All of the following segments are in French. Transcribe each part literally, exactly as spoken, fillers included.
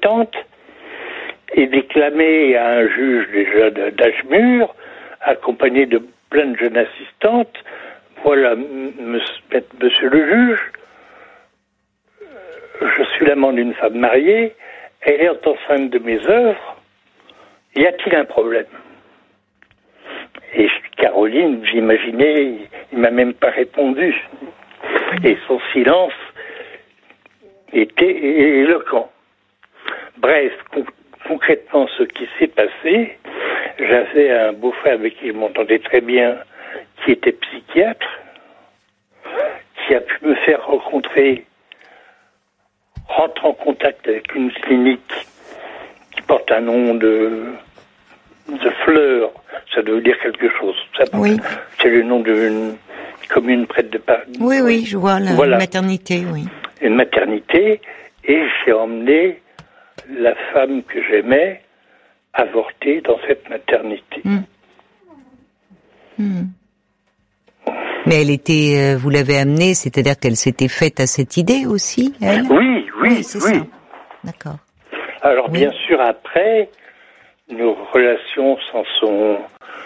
tante et déclamé à un juge déjà d'âge mûr, accompagné de plein de jeunes assistantes. Voilà, monsieur, monsieur le juge, je suis l'amant d'une femme mariée, elle est enceinte de mes œuvres, y a-t-il un problème? Et Caroline, j'imaginais, il m'a même pas répondu. Et son silence était éloquent. Bref, con- concrètement, ce qui s'est passé, j'avais un beau-frère avec qui je m'entendais très bien, qui était psychiatre, qui a pu me faire rencontrer, rentrer en contact avec une clinique qui porte un nom de, de fleur. Ça doit dire quelque chose. Ça, oui. C'est le nom d'une commune près de Paris. Oui, oui, je vois la voilà. maternité, oui. Une maternité, et j'ai emmené la femme que j'aimais avorter dans cette maternité. Mmh. Mmh. Mais elle était, euh, vous l'avez amenée, c'est-à-dire qu'elle s'était faite à cette idée aussi, elle ? Oui, oui, oui. C'est oui. ça. D'accord. Alors oui. bien sûr, après, nos relations s'en sont...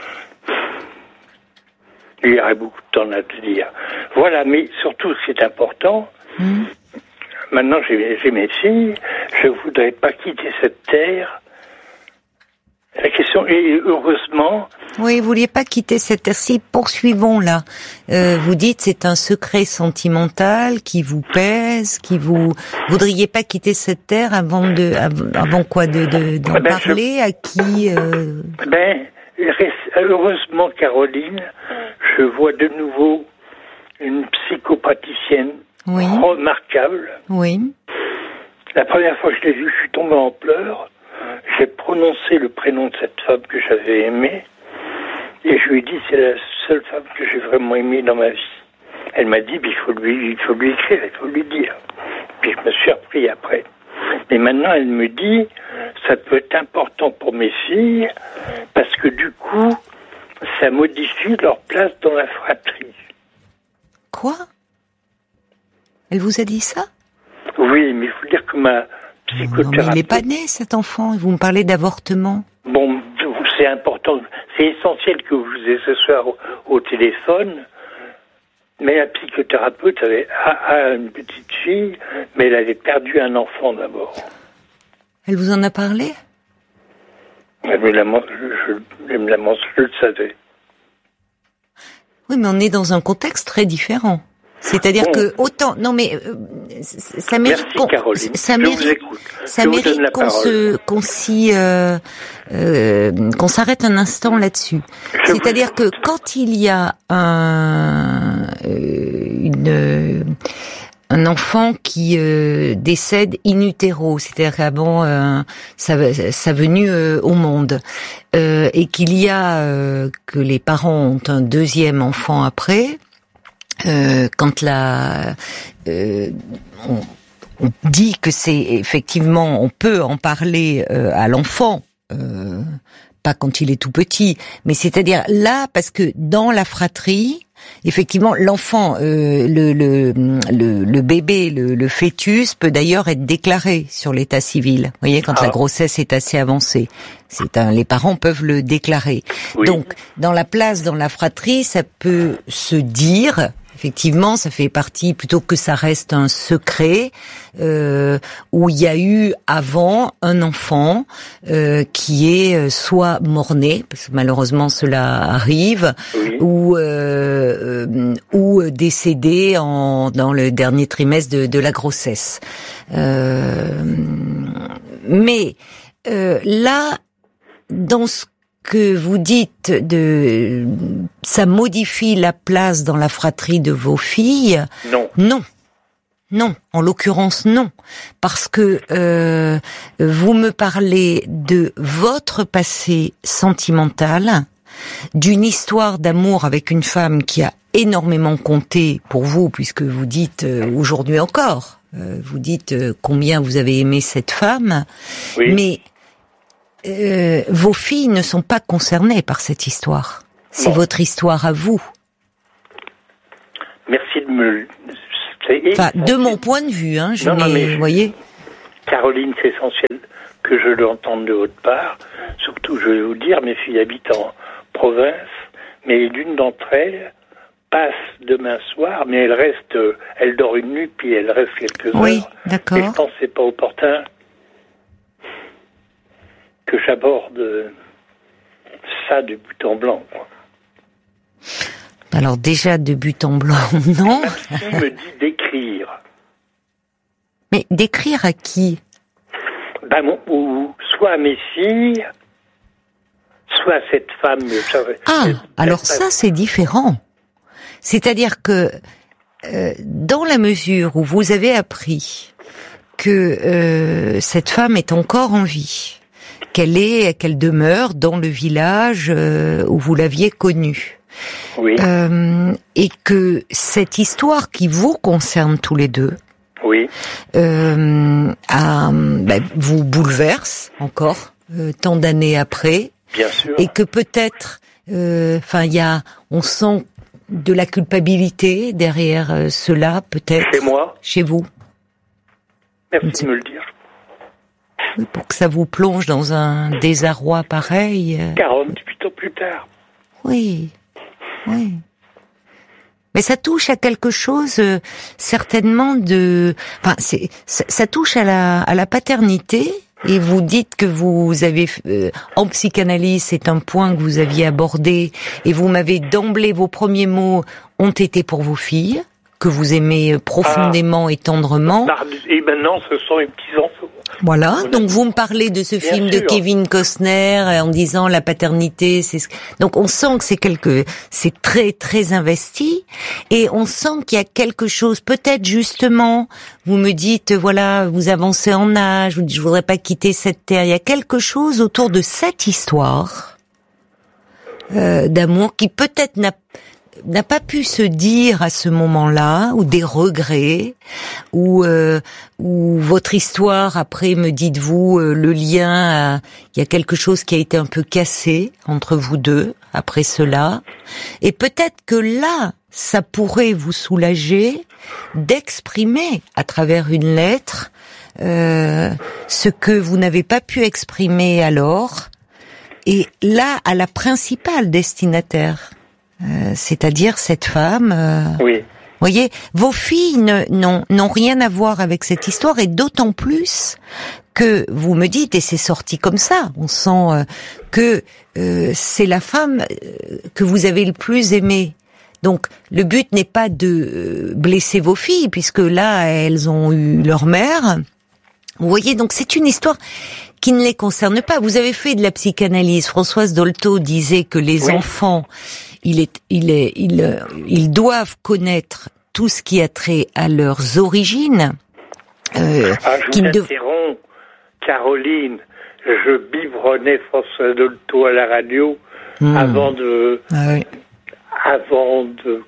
Il y aurait beaucoup de temps à te dire. Voilà, mais surtout, ce qui est important, mmh. maintenant j'ai, j'ai mes filles, je ne voudrais pas quitter cette terre. La question est, heureusement... Oui, vous vouliez pas quitter cette terre. Si, poursuivons là. Euh, vous dites c'est un secret sentimental qui vous pèse, qui vous... Voudriez pas quitter cette terre avant de... Avant quoi de, de, d'en ben, parler je... à qui euh... Ben, heureusement, Caroline, je vois de nouveau une psychopraticienne oui. remarquable. Oui. La première fois que je l'ai vue, je suis tombé en pleurs. J'ai prononcé le prénom de cette femme que j'avais aimée et je lui ai dit c'est la seule femme que j'ai vraiment aimée dans ma vie. Elle m'a dit il faut lui, il faut lui écrire, il faut lui dire. Puis je me suis repris après. Mais maintenant elle me dit ça peut être important pour mes filles parce que du coup ça modifie leur place dans la fratrie. Quoi ? Elle vous a dit ça ? Oui, mais il faut dire que ma psychothérapeute... Non, mais il n'est pas né, cet enfant. Vous me parlez d'avortement. Bon, c'est important. C'est essentiel que vous ayez ce soir au, au téléphone. Mais la psychothérapeute avait a, a une petite fille, mais elle avait perdu un enfant d'abord. Elle vous en a parlé ? Elle me l'a, je, je, me l'a, je le savais. Oui, mais on est dans un contexte très différent. C'est-à-dire bon. que autant non mais euh, ça mérite Merci, qu'on Caroline. ça je mérite vous écoute. ça je mérite qu'on se qu'on s'y euh, euh, qu'on s'arrête un instant là-dessus. Je C'est-à-dire que quand il y a un euh, une un enfant qui euh, décède in utero, c'est-à-dire qu'avant euh, sa, sa venue euh, au monde, euh, et qu'il y a euh, que les parents ont un deuxième enfant après. Euh, quand la, euh, on, on dit que c'est effectivement, on peut en parler euh, à l'enfant, euh, pas quand il est tout petit, mais c'est-à-dire là parce que dans la fratrie, effectivement, l'enfant, euh, le, le, le, le bébé, le, le fœtus peut d'ailleurs être déclaré sur l'état civil. Vous voyez, quand ah. la grossesse est assez avancée, c'est un, les parents peuvent le déclarer. Oui. Donc, dans la place, dans la fratrie, ça peut se dire. Effectivement, ça fait partie, plutôt que ça reste un secret, euh, où il y a eu avant un enfant euh, qui est soit mort-né, parce que malheureusement cela arrive, oui. ou euh, euh, ou décédé en dans le dernier trimestre de, de la grossesse. Euh, mais euh, là, dans ce que vous dites de ça modifie la place dans la fratrie de vos filles. Non. Non. Non. En l'occurrence, non. Parce que euh, vous me parlez de votre passé sentimental, d'une histoire d'amour avec une femme qui a énormément compté pour vous, puisque vous dites euh, aujourd'hui encore, euh, vous dites euh, combien vous avez aimé cette femme. Oui. Mais Euh, vos filles ne sont pas concernées par cette histoire. C'est bon. Votre histoire à vous. Merci de me... Enfin, de mon point de vue, hein, je non, non, mais vous voyez. Caroline, c'est essentiel que je l'entende de votre part. Surtout, je vais vous dire, mes filles habitent en province, mais l'une d'entre elles passe demain soir, mais elle reste, elle dort une nuit, puis elle reste quelques heures. Oui, d'accord. Et je pense que c'est pas opportun que j'aborde ça de but en blanc, quoi. Alors déjà, de but en blanc, non. Qui me dit d'écrire. Mais d'écrire à qui? Ben, mon, ou soit à mes filles, soit à cette femme. Ah, elle, alors elle, ça, c'est différent. C'est-à-dire que euh, dans la mesure où vous avez appris que euh, cette femme est encore en vie, qu'elle est, qu'elle demeure dans le village euh, où vous l'aviez connue, oui. euh, et que cette histoire qui vous concerne tous les deux, oui, euh, à, ben, vous bouleverse encore euh, tant d'années après, bien sûr, et que peut-être, enfin, euh, il y a, on sent de la culpabilité derrière euh, cela, peut-être. Chez moi. Chez vous. Merci de me le dire. Pour que ça vous plonge dans un désarroi pareil. Euh... quarante-huit ans plus tard. Oui, oui. Mais ça touche à quelque chose, euh, certainement de. Enfin, c'est ça, ça touche à la à la paternité. Et vous dites que vous avez, euh, en psychanalyse, c'est un point que vous aviez abordé, et vous m'avez d'emblée, vos premiers mots ont été pour vos filles, que vous aimez profondément ah. et tendrement. Et maintenant, ce sont les petits-enfants. Voilà, donc vous me parlez de ce Bien film sûr. de Kevin Costner en disant la paternité, c'est donc on sent que c'est quelque, c'est très très investi, et on sent qu'il y a quelque chose, peut-être justement, vous me dites voilà, vous avancez en âge, vous dites je voudrais pas quitter cette terre, il y a quelque chose autour de cette histoire euh, d'amour qui peut-être n'a n'a pas pu se dire à ce moment-là, ou des regrets, ou euh, ou votre histoire, après me dites-vous, euh, le lien, il y a quelque chose qui a été un peu cassé entre vous deux, après cela, et peut-être que là, ça pourrait vous soulager d'exprimer, à travers une lettre, euh, ce que vous n'avez pas pu exprimer alors, et là, à la principale destinataire. Euh, c'est-à-dire cette femme. Euh, oui. Voyez, vos filles ne, n'ont, n'ont rien à voir avec cette histoire, et d'autant plus que vous me dites, et c'est sorti comme ça, on sent euh, que euh, c'est la femme que vous avez le plus aimée. Donc, le but n'est pas de blesser vos filles, puisque là, elles ont eu leur mère. Vous voyez, donc c'est une histoire qui ne les concerne pas. Vous avez fait de la psychanalyse. Françoise Dolto disait que les oui. enfants, il est, il est, ils, ils doivent connaître tout ce qui a trait à leurs origines. Euh, ah, je vous interromps, de... Caroline. Je biberonnais Françoise Dolto à la radio mmh. avant de, ah, oui. avant de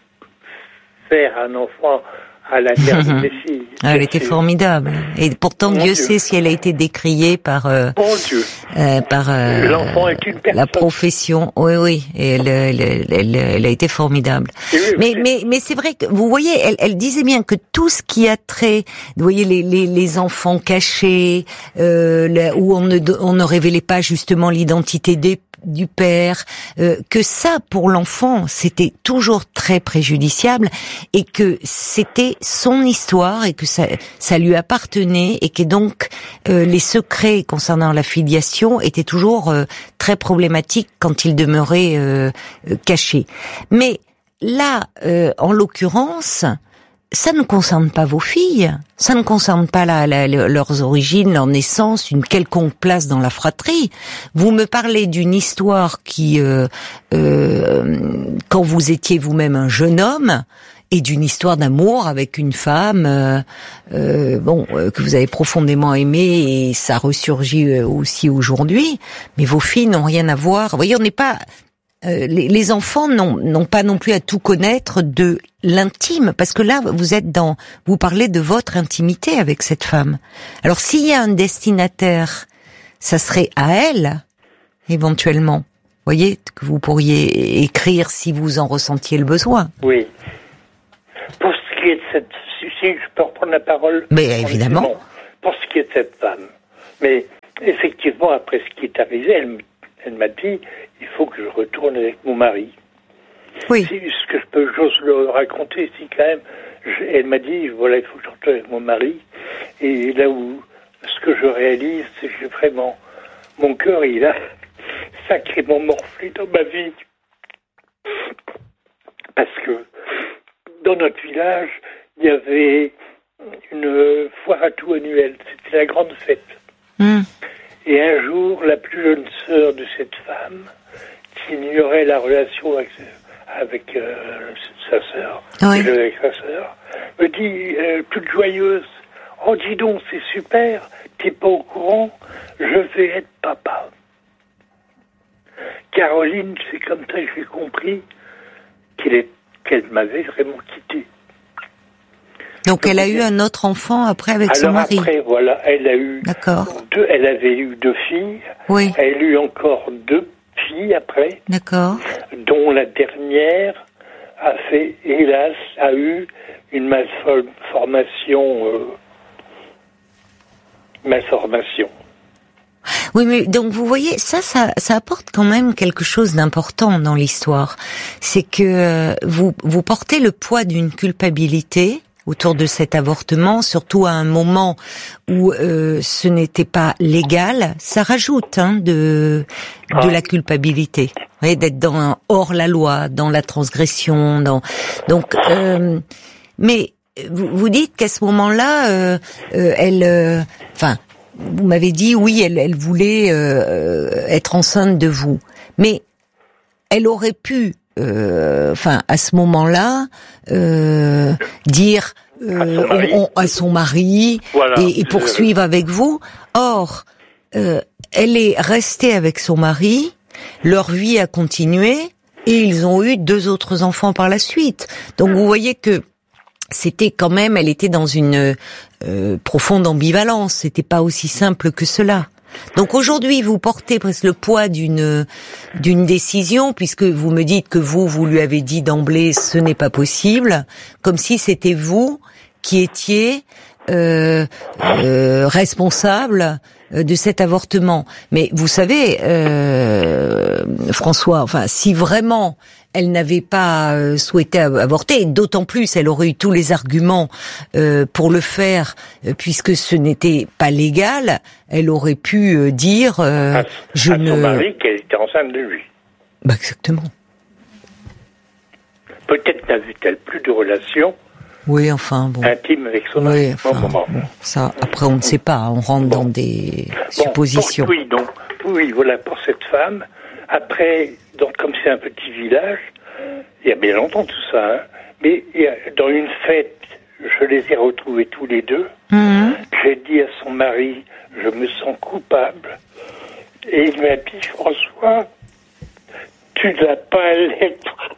faire un enfant à la terre de mes filles. Ah, elle était formidable. Et pourtant, Mon Dieu, Dieu sait si elle a été décriée par euh, Mon Dieu. Euh, par euh, l'enfant est une personne. La profession. Oui, oui. Et elle, elle, elle, elle, elle a été formidable. Oui, mais, mais, mais c'est vrai que vous voyez, elle, elle disait bien que tout ce qui a trait, vous voyez, les, les, les enfants cachés, euh, là, où on ne, on ne révélait pas justement l'identité des du père, euh, que ça pour l'enfant c'était toujours très préjudiciable, et que c'était son histoire, et que ça, ça lui appartenait, et que donc euh, les secrets concernant la filiation étaient toujours euh, très problématiques quand ils demeuraient euh, euh, cachés. Mais là, euh, en l'occurrence, ça ne concerne pas vos filles, ça ne concerne pas la, la, leurs origines, leur naissance, une quelconque place dans la fratrie. Vous me parlez d'une histoire qui, euh, euh, quand vous étiez vous-même un jeune homme, et d'une histoire d'amour avec une femme, euh, euh, bon, euh, que vous avez profondément aimée, et ça ressurgit aussi aujourd'hui. Mais vos filles n'ont rien à voir. Vous voyez, on n'est pas. Euh, les, les enfants n'ont, n'ont pas non plus à tout connaître de l'intime, parce que là, vous êtes dans, vous parlez de votre intimité avec cette femme. Alors, s'il y a un destinataire, ça serait à elle, éventuellement. Vous voyez, que vous pourriez écrire si vous en ressentiez le besoin. Oui. Pour ce qui est de cette, si je peux reprendre la parole. Mais évidemment. pour ce qui est de cette femme. Mais effectivement, après ce qui est arrivé, elle, elle m'a dit, il faut que je retourne avec mon mari. Oui. Si, ce que je peux, j'ose le raconter, si quand même, je, elle m'a dit, voilà, il faut que je retourne avec mon mari. Et là où, ce que je réalise, c'est que vraiment, mon cœur, il a sacrément morflé dans ma vie. Parce que, dans notre village, il y avait une foire à tout annuelle. C'était la grande fête. Mmh. Et un jour, la plus jeune sœur de cette femme, qui ignorait la relation avec, avec euh, sa sœur, oui. avec sa sœur, me dit, euh, toute joyeuse, « Oh, dis donc, c'est super, t'es pas au courant, je vais être papa. » Caroline, c'est comme ça que j'ai compris qu'elle, est, qu'elle m'avait vraiment quitté. Donc, elle a eu un autre enfant après avec Alors son mari. Après, voilà, elle a eu D'accord. deux, elle avait eu deux filles. Oui. Elle a eu encore deux filles après. D'accord. Dont la dernière a fait, hélas, a eu une malformation, euh, malformation. Oui, mais donc vous voyez, ça, ça, ça apporte quand même quelque chose d'important dans l'histoire. C'est que euh, vous, vous portez le poids d'une culpabilité autour de cet avortement, surtout à un moment où euh, ce n'était pas légal. Ça rajoute hein, de de la culpabilité, vous voyez, d'être dans hors la loi, dans la transgression, dans donc. Euh, mais vous, vous dites qu'à ce moment-là, euh, euh, elle, enfin. Euh, Vous m'avez dit, oui, elle, elle voulait euh, être enceinte de vous. Mais elle aurait pu, euh, enfin, à ce moment-là, euh, dire euh, à, son on, on, à son mari voilà, et, et poursuivre euh... avec vous. Or, euh, elle est restée avec son mari, leur vie a continué et ils ont eu deux autres enfants par la suite. Donc, vous voyez que c'était quand même, elle était dans une euh, profonde ambivalence. C'était pas aussi simple que cela. Donc aujourd'hui, vous portez presque le poids d'une d'une décision, puisque vous me dites que vous, vous lui avez dit d'emblée, ce n'est pas possible, comme si c'était vous qui étiez euh, euh, responsable de cet avortement. Mais vous savez, euh, François, enfin, si vraiment elle n'avait pas euh, souhaité avorter, et d'autant plus elle aurait eu tous les arguments euh, pour le faire, euh, puisque ce n'était pas légal, elle aurait pu euh, dire euh, à, je à ne... son mari qu'elle était enceinte de lui. Bah exactement. Peut-être n'avait-elle plus de relation oui, enfin bon. intime avec son mari. Oui, enfin, bon, bon, ça, après on ne sait pas, on rentre bon. dans des bon, suppositions. Pour, oui, donc, oui, voilà, pour cette femme. Après, donc, comme c'est un petit village, il y a bien longtemps tout ça, hein, mais il y a, dans une fête, je les ai retrouvés tous les deux. Mmh. J'ai dit à son mari, je me sens coupable. Et il m'a dit, François, tu n'as pas à l'être.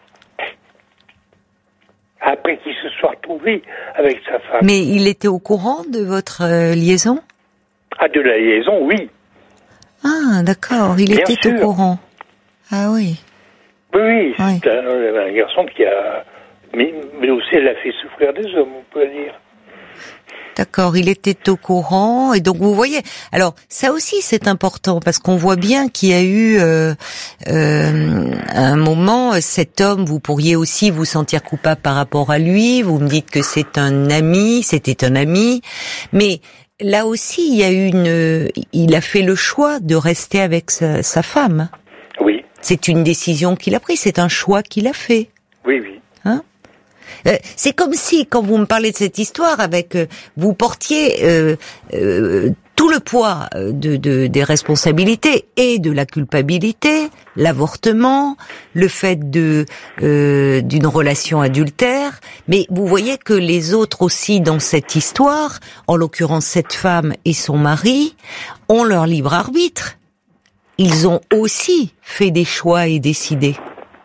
Après qu'il se soit retrouvé avec sa femme. Mais il était au courant de votre euh, liaison ? Ah, de la liaison, oui. Ah, d'accord, il bien était sûr. Au courant. Ah oui. Oui, oui, oui. c'est un, un garçon qui a... Mais, mais aussi, elle a fait souffrir des hommes, on peut dire. D'accord, il était au courant, et donc vous voyez. Alors ça aussi c'est important parce qu'on voit bien qu'il y a eu euh, euh, un moment, cet homme, vous pourriez aussi vous sentir coupable par rapport à lui. Vous me dites que c'est un ami, c'était un ami, mais là aussi il y a eu une, il a fait le choix de rester avec sa, sa femme. Oui. C'est une décision qu'il a prise, c'est un choix qu'il a fait. Oui, oui. Hein? C'est comme si, quand vous me parlez de cette histoire, avec euh, vous portiez euh, euh, tout le poids de, de des responsabilités et de la culpabilité, l'avortement, le fait de euh, d'une relation adultère. Mais vous voyez que les autres aussi dans cette histoire, en l'occurrence cette femme et son mari, ont leur libre arbitre. Ils ont aussi fait des choix et décidé.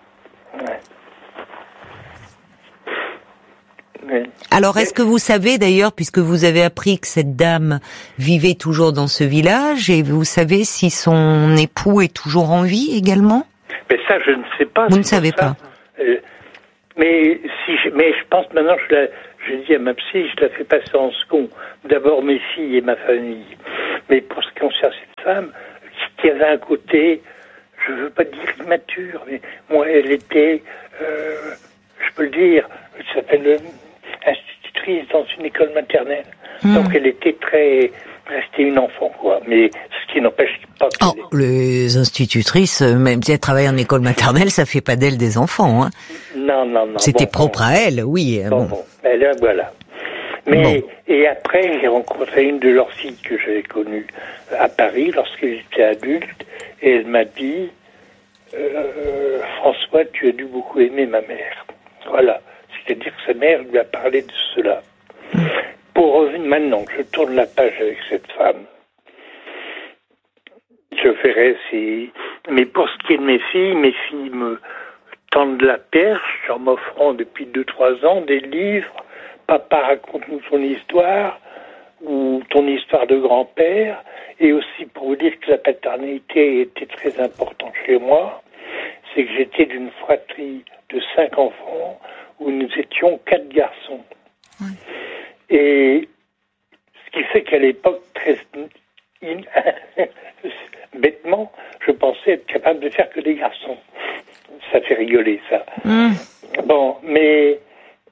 Alors, est-ce que vous savez d'ailleurs, puisque vous avez appris que cette dame vivait toujours dans ce village, et vous savez si son époux est toujours en vie également ? Mais ça, je ne sais pas. Vous ne savez pas. Euh, mais si, je, mais je pense maintenant, je la, j'ai dit à ma psy, je la fais passer en second. D'abord mes filles et ma famille. Mais pour ce qui concerne cette femme, qui avait un côté, je veux pas dire immature, mais moi, elle était, euh, je peux le dire, elle s'appelle institutrice dans une école maternelle. Mmh. Donc elle était très, restée une enfant, quoi. Mais ce qui n'empêche pas que... Oh, les institutrices, même si elles travaillent en école maternelle, ça fait pas d'elles des enfants, hein. Non, non, non. C'était bon, propre bon. à elles, oui. Bon, bon. bon. Elle, voilà. Mais, bon. Et après, j'ai rencontré une de leurs filles que j'avais connue à Paris lorsqu'elle était adulte, et elle m'a dit, euh, François, tu as dû beaucoup aimer ma mère. Voilà. C'est-à-dire que sa mère lui a parlé de cela. Mmh. Pour revenir maintenant, je tourne la page avec cette femme. Je ferai si... Mais pour ce qui est de mes filles, mes filles me tendent la perche en m'offrant depuis deux trois ans des livres. Papa, raconte-nous ton histoire, ou ton histoire de grand-père, et aussi pour vous dire que la paternité était très importante chez moi, c'est que j'étais d'une fratrie de cinq enfants, où nous étions quatre garçons. Oui. Et ce qui fait qu'à l'époque, très bêtement, je pensais être capable de faire que des garçons. Ça fait rigoler, ça. Mm. Bon, mais...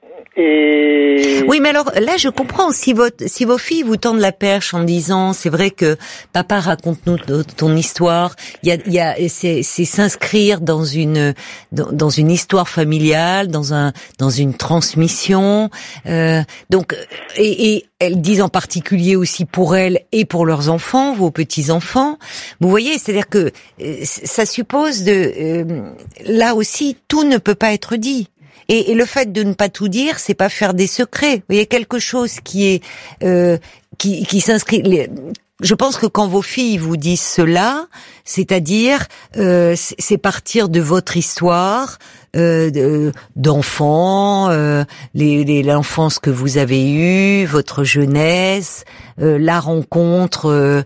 Et... Oui, mais alors là, je comprends. Si votre, si vos filles vous tendent la perche en disant, c'est vrai que papa raconte-nous ton histoire. Il y a, il y a, c'est, c'est s'inscrire dans une, dans, dans une histoire familiale, dans un, dans une transmission. Euh, donc, et, et elles disent en particulier aussi pour elles et pour leurs enfants, vos petits enfants. Vous voyez, c'est-à-dire que ça suppose de, euh, là aussi, tout ne peut pas être dit. Et, et le fait de ne pas tout dire, c'est pas faire des secrets. Vous voyez, quelque chose qui est euh, qui, qui s'inscrit. Les, je pense que quand vos filles vous disent cela, c'est-à-dire euh, c'est partir de votre histoire euh, de, d'enfant, euh, les, les, l'enfance que vous avez eue, votre jeunesse, euh, la rencontre. Euh,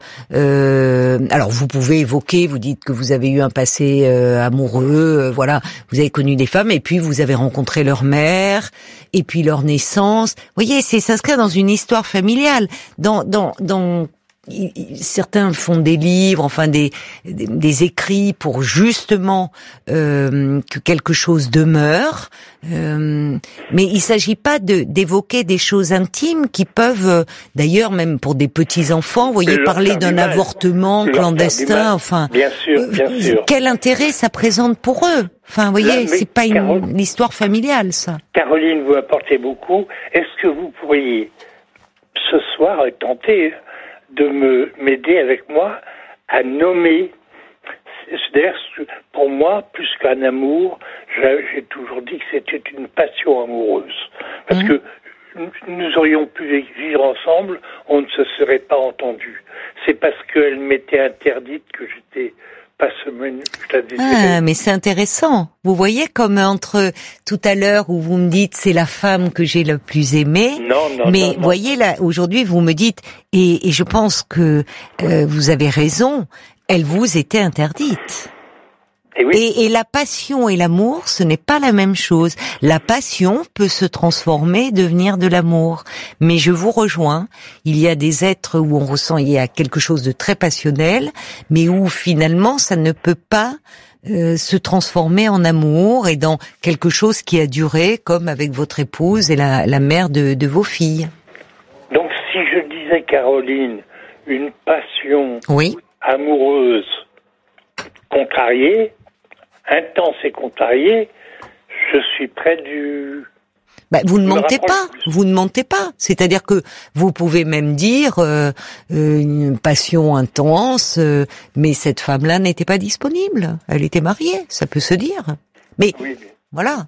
euh, alors vous pouvez évoquer, vous dites que vous avez eu un passé euh, amoureux, euh, voilà, vous avez connu des femmes et puis vous avez rencontré leur mère et puis leur naissance. Vous voyez, c'est s'inscrire dans une histoire familiale, dans dans dans certains font des livres, enfin des des, des écrits pour justement euh, que quelque chose demeure, euh, mais il s'agit pas de d'évoquer des choses intimes qui peuvent, euh, d'ailleurs même pour des petits enfants, vous voyez, parler d'un avortement clandestin, enfin, bien sûr, bien euh, sûr. Quel intérêt ça présente pour eux? Enfin, vous voyez, c'est pas Carole, une histoire familiale, ça. Caroline, vous apportez beaucoup. Est-ce que vous pourriez ce soir tenter de me m'aider avec moi à nommer, c'est-à-dire pour moi, plus qu'un amour, j'ai, j'ai toujours dit que c'était une passion amoureuse. Parce mmh. que nous aurions pu vivre ensemble, on ne se serait pas entendus. C'est parce qu'elle m'était interdite que j'étais pas semaine, je la désirais. Ah, mais c'est intéressant. Vous voyez, comme entre tout à l'heure où vous me dites c'est la femme que j'ai le plus aimée. Non, non, mais non, non. Voyez là, aujourd'hui vous me dites et, et je pense que euh, vous avez raison. Elle vous était interdite. Et, oui. et, et la passion et l'amour, ce n'est pas la même chose. La passion peut se transformer, devenir de l'amour. Mais je vous rejoins, il y a des êtres où on ressent, il y a quelque chose de très passionnel, mais où finalement ça ne peut pas euh, se transformer en amour et dans quelque chose qui a duré, comme avec votre épouse et la, la mère de, de vos filles. Donc si je disais, Caroline, une passion oui. amoureuse contrariée, intense et contrariée, je suis près du... Bah, vous ne mentez pas, vous ne mentez pas. C'est-à-dire que vous pouvez même dire euh, une passion intense, euh, mais cette femme-là n'était pas disponible. Elle était mariée, ça peut se dire. Mais oui. voilà.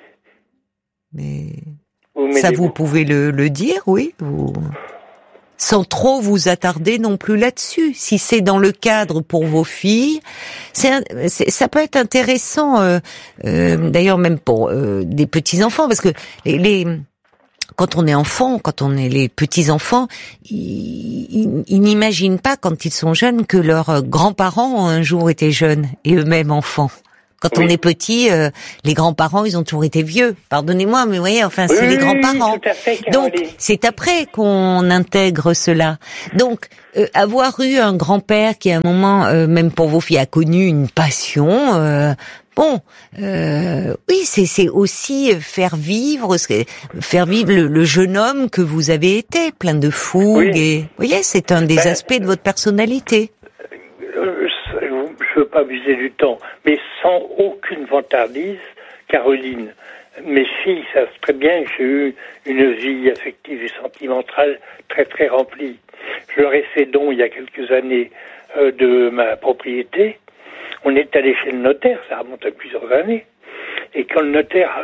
Mais vous ça, vous pouvez le, le dire, oui. Vous... Sans trop vous attarder non plus là-dessus. Si c'est dans le cadre pour vos filles, c'est, c'est ça peut être intéressant. Euh, euh, d'ailleurs, même pour euh, des petits enfants, parce que les, les quand on est enfant, quand on est les petits enfants, ils, ils, ils n'imaginent pas quand ils sont jeunes que leurs grands-parents ont un jour été jeunes et eux-mêmes enfants. Quand oui. on est petit, euh, les grands-parents, ils ont toujours été vieux. Pardonnez-moi, mais vous voyez, enfin, c'est oui, les grands-parents. Tout à fait, Donc, c'est après qu'on intègre cela. Donc, euh, avoir eu un grand-père qui, à un moment, euh, même pour vos filles, a connu une passion, euh, bon, euh, oui, c'est, c'est aussi faire vivre, faire vivre le, le jeune homme que vous avez été, plein de fougue. Oui. Et, vous voyez, c'est un des ben, aspects de votre personnalité. Euh, je veux pas abuser du temps, mais sans aucune vantardise, Caroline, mes filles savent très bien que j'ai eu une vie affective et sentimentale très très remplie. Je leur ai fait don il y a quelques années euh, de ma propriété. On est allé chez le notaire, ça remonte à plusieurs années. Et quand le notaire...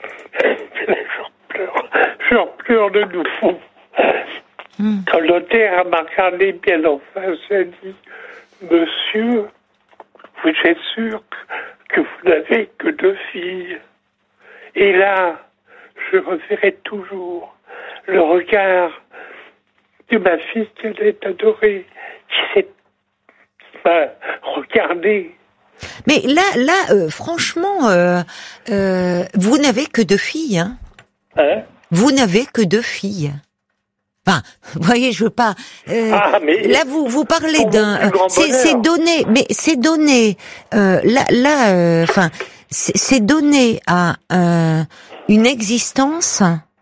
j'en pleure, j'en pleure de nouveau. Mm. Quand le notaire m'a regardé bien en face, il a dit « Monsieur, vous êtes sûr que vous n'avez que deux filles ?» Et là, je reverrai toujours le regard de ma fille qu'elle est adorée, qui s'est qui m'a regardé. Mais là, là, euh, franchement, euh, euh, vous n'avez que deux filles, hein, hein Vous n'avez que deux filles. Enfin, vous voyez, je veux pas. Euh, ah, mais là, vous vous parlez d'un. C'est, c'est donné, mais c'est donné. Euh, là, là, enfin, euh, c'est, c'est donné à euh, une existence.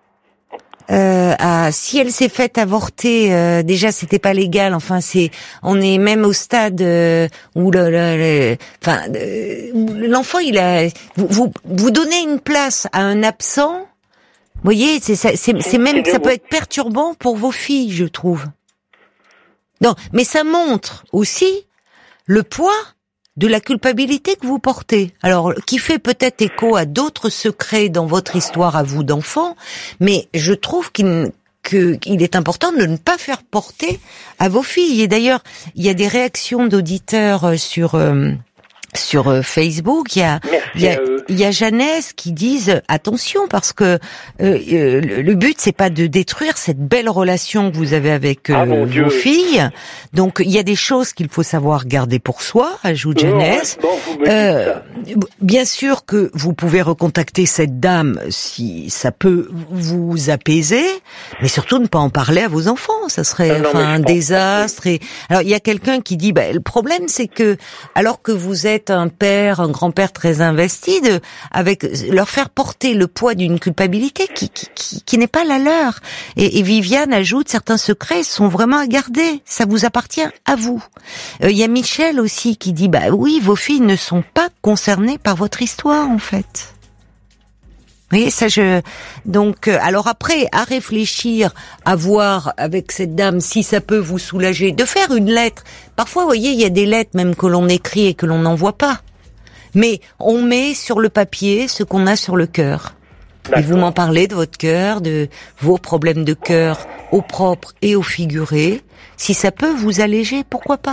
Euh, à, si elle s'est faite avorter, euh, déjà c'était pas légal. Enfin, c'est, on est même au stade euh, où le, le, le enfin, euh, l'enfant, il a, vous, vous, vous donnez une place à un absent. Vous voyez, c'est, c'est, c'est, c'est même, ça peut être perturbant pour vos filles, je trouve. Non, mais ça montre aussi le poids de la culpabilité que vous portez. Alors, qui fait peut-être écho à d'autres secrets dans votre histoire à vous d'enfant, mais je trouve qu'il, que, qu'il est important de ne pas faire porter à vos filles. Et d'ailleurs, il y a des réactions d'auditeurs sur... Euh, Sur Facebook, il y a, il y a, il y a Jeannès qui disent attention parce que euh, euh, le but c'est pas de détruire cette belle relation que vous avez avec euh, ah, vos Dieu. filles. Donc il y a des choses qu'il faut savoir garder pour soi, ajoute Jeannès. Non, bon, euh, bien sûr que vous pouvez recontacter cette dame si ça peut vous apaiser, mais surtout ne pas en parler à vos enfants. Ça serait non, enfin un désastre. Et alors il y a quelqu'un qui dit bah, le problème c'est que alors que vous êtes un père, un grand-père très investi, de, avec leur faire porter le poids d'une culpabilité qui, qui, qui, qui n'est pas la leur. Et, et Viviane ajoute, certains secrets sont vraiment à garder. Ça vous appartient à vous. Il euh, y a Michel aussi qui dit, bah oui, vos filles ne sont pas concernées par votre histoire, en fait. Vous voyez, ça je... Donc, euh, alors après, à réfléchir, à voir avec cette dame si ça peut vous soulager, de faire une lettre. Parfois, vous voyez, il y a des lettres même que l'on écrit et que l'on n'envoie pas. Mais on met sur le papier ce qu'on a sur le cœur. D'accord. Et vous m'en parlez de votre cœur, de vos problèmes de cœur, au propre et au figuré. Si ça peut vous alléger, pourquoi pas ?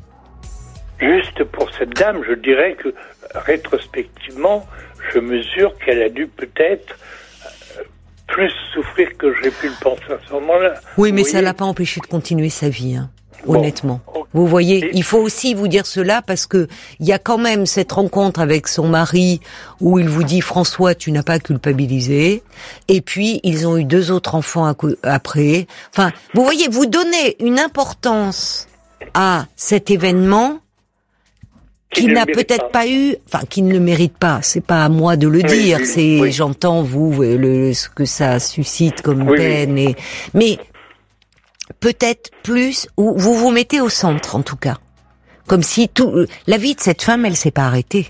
Juste pour cette dame, je dirais que, rétrospectivement, je mesure qu'elle a dû peut-être euh, plus souffrir que j'ai pu le penser à ce moment-là. Oui, mais vous ça voyez l'a pas empêché de continuer sa vie, hein, bon, honnêtement. Okay. Vous voyez, Et... il faut aussi vous dire cela parce que il y a quand même cette rencontre avec son mari où il vous dit François, tu n'as pas culpabilisé. Et puis ils ont eu deux autres enfants à co- après. Enfin, vous voyez, vous donnez une importance à cet événement. Qui, qui n'a peut-être pas. pas eu, enfin, qui ne le mérite pas. C'est pas à moi de le oui, dire. Oui, c'est, oui. J'entends vous le, ce que ça suscite comme oui, peine et, mais peut-être plus où vous vous mettez au centre en tout cas, comme si tout, la vie de cette femme, elle s'est pas arrêtée.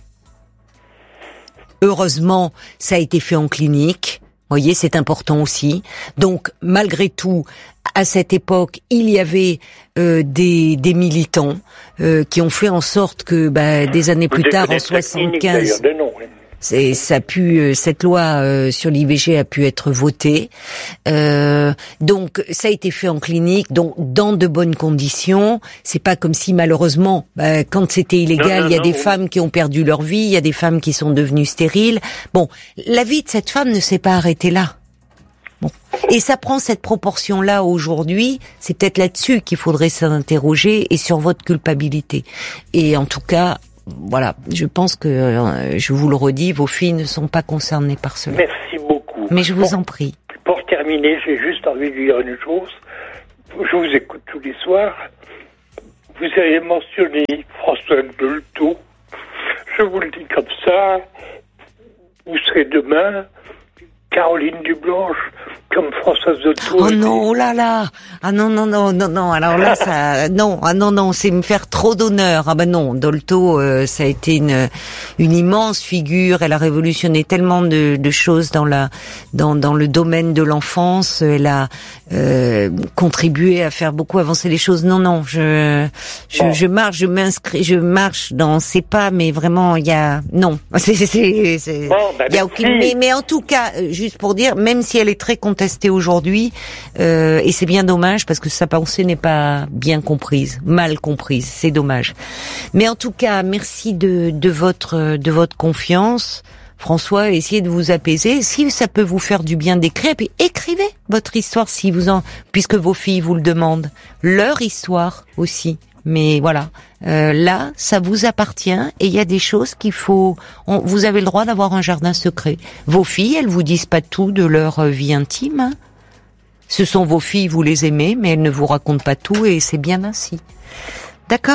Heureusement, ça a été fait en clinique. Vous voyez, c'est important aussi. Donc, malgré tout, à cette époque, il y avait euh, des, des militants euh, qui ont fait en sorte que, bah, des années plus tard, en soixante-quinze, c'est, ça a pu, cette loi euh, sur l'I V G a pu être votée. Euh, donc, ça a été fait en clinique, donc dans de bonnes conditions. C'est pas comme si malheureusement, bah, quand c'était illégal, non, non, il y a non, des non. femmes qui ont perdu leur vie, il y a des femmes qui sont devenues stériles. Bon, la vie de cette femme ne s'est pas arrêtée là. Bon. Et ça prend cette proportion-là aujourd'hui, c'est peut-être là-dessus qu'il faudrait s'interroger et sur votre culpabilité. Et en tout cas, voilà, je pense que, euh, je vous le redis, vos filles ne sont pas concernées par cela. Merci beaucoup. Mais je vous pour, en prie. Pour terminer, j'ai juste envie de dire une chose. Je vous écoute tous les soirs. Vous avez mentionné François Dolto. Je vous le dis comme ça. Vous serez demain Caroline Dublanche comme Françoise Dolto. Oh non, oh là là. Ah non, non, non, non, non. Alors là, ça, non, ah non, non, c'est me faire trop d'honneur. Ah ben non, Dolto, euh, ça a été une, une immense figure. Elle a révolutionné tellement de, de choses dans la, dans, dans le domaine de l'enfance. Elle a euh, contribué à faire beaucoup avancer les choses. Non, non, je, je, bon. je marche, je m'inscris, je marche dans ses pas, mais vraiment, il y a, non, c'est, c'est, c'est, c'est bon, bah, il y a aucune, mais, mais en tout cas, juste pour dire, même si elle est très contestée aujourd'hui, euh, et c'est bien dommage parce que sa pensée n'est pas bien comprise, mal comprise, c'est dommage. Mais en tout cas, merci de, de votre de votre confiance, François. Essayez de vous apaiser. Si ça peut vous faire du bien d'écrire, puis écrivez votre histoire si vous en, puisque vos filles vous le demandent, leur histoire aussi. Mais voilà, euh, là, ça vous appartient et il y a des choses qu'il faut... On, vous avez le droit d'avoir un jardin secret. Vos filles, elles vous disent pas tout de leur vie intime. Hein. Ce sont vos filles, vous les aimez, mais elles ne vous racontent pas tout et c'est bien ainsi. D'accord ?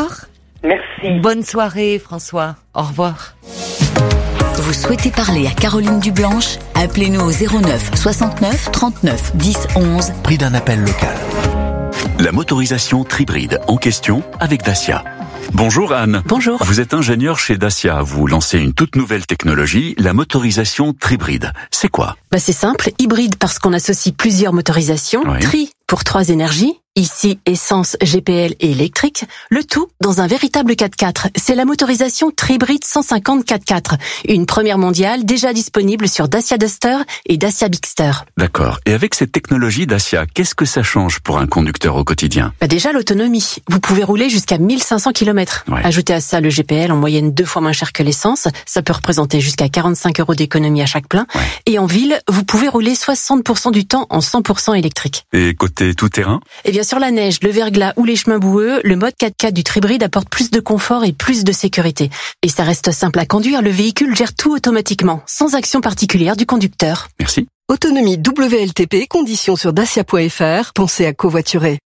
Merci. Bonne soirée, François. Au revoir. Vous souhaitez parler à Caroline Dublanche ? Appelez-nous au zéro neuf soixante-neuf trente-neuf dix onze. Prix d'un appel local. La motorisation Tribride en question avec Dacia. Bonjour Anne. Bonjour. Vous êtes ingénieur chez Dacia. Vous lancez une toute nouvelle technologie, la motorisation Tribride. C'est quoi ? Bah c'est simple, hybride parce qu'on associe plusieurs motorisations, oui. Tri pour trois énergies, ici essence, G P L et électrique, le tout dans un véritable quatre-quatre. C'est la motorisation Tribride cent cinquante quatre-quatre, une première mondiale déjà disponible sur Dacia Duster et Dacia Bigster. D'accord. Et avec cette technologie Dacia, qu'est-ce que ça change pour un conducteur au quotidien ? Bah déjà l'autonomie. Vous pouvez rouler jusqu'à mille cinq cents kilomètres. Ouais. Ajoutez à ça le G P L en moyenne deux fois moins cher que l'essence. Ça peut représenter jusqu'à quarante-cinq euros d'économie à chaque plein. Ouais. Et en ville, vous pouvez rouler soixante pour cent du temps en cent pour cent électrique. Et côté tout-terrain ? Eh bien sur la neige, le verglas ou les chemins boueux, le mode quatre-quatre du Tribride apporte plus de confort et plus de sécurité. Et ça reste simple à conduire, le véhicule gère tout automatiquement, sans action particulière du conducteur. Merci. Autonomie W L T P, conditions sur dacia point f r. Pensez à covoiturer.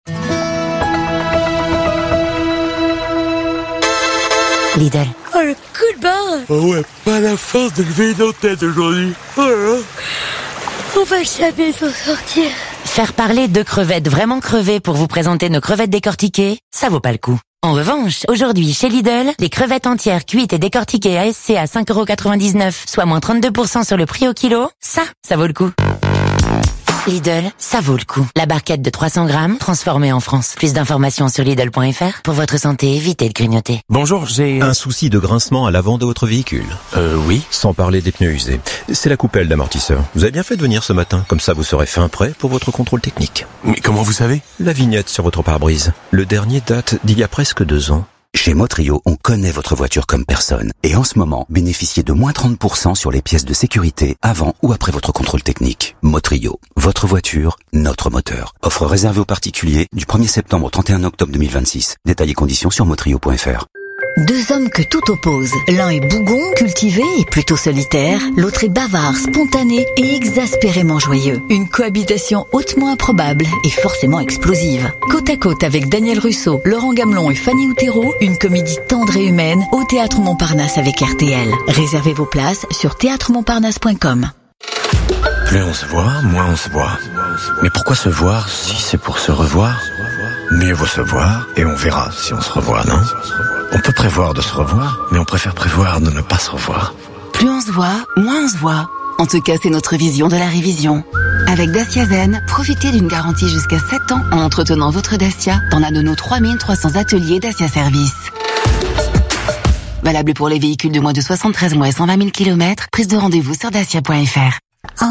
Lidl. Oh, le coup de barre. Oh ouais, pas la force de lever nos têtes aujourd'hui. Oh là là. On va jamais s'en sortir. Faire parler de crevettes vraiment crevées pour vous présenter nos crevettes décortiquées, ça vaut pas le coup. En revanche, aujourd'hui, chez Lidl, les crevettes entières cuites et décortiquées A S C à cinq euros quatre-vingt-dix-neuf, soit moins trente-deux pour cent sur le prix au kilo, ça, ça vaut le coup. Lidl, ça vaut le coup. La barquette de trois cents grammes, transformée en France. Plus d'informations sur Lidl point f r. Pour votre santé, évitez de grignoter. Bonjour, j'ai... Un souci de grincement à l'avant de votre véhicule. Euh, oui. Sans parler des pneus usés. C'est la coupelle d'amortisseur. Vous avez bien fait de venir ce matin. Comme ça, vous serez fin prêt pour votre contrôle technique. Mais comment vous savez ? La vignette sur votre pare-brise. Le dernier date d'il y a presque deux ans. Chez Motrio, on connaît votre voiture comme personne. Et en ce moment, bénéficiez de moins trente pour cent sur les pièces de sécurité avant ou après votre contrôle technique. Motrio, votre voiture, notre moteur. Offre réservée aux particuliers du premier septembre au trente et un octobre deux mille vingt-six. Détails et conditions sur motrio point f r. Deux hommes que tout oppose. L'un est bougon, cultivé et plutôt solitaire. L'autre est bavard, spontané et exaspérément joyeux. Une cohabitation hautement improbable et forcément explosive. Côte à côte avec Daniel Russo, Laurent Gamelon et Fanny Outero, une comédie tendre et humaine au Théâtre Montparnasse avec R T L. Réservez vos places sur théâtre montparnasse point com. Plus on se voit, moins on se voit. Mais pourquoi se voir si c'est pour se revoir ? Mieux vaut se voir et on verra si on se revoit, non ? On peut prévoir de se revoir, mais on préfère prévoir de ne pas se revoir. Plus on se voit, moins on se voit. En tout cas, c'est notre vision de la révision. Avec Dacia Zen, profitez d'une garantie jusqu'à sept ans en entretenant votre Dacia dans l'un de nos trois mille trois cents ateliers Dacia Service. Valable pour les véhicules de moins de soixante-treize mois et cent vingt mille kilomètres. Prise de rendez-vous sur dacia point f r.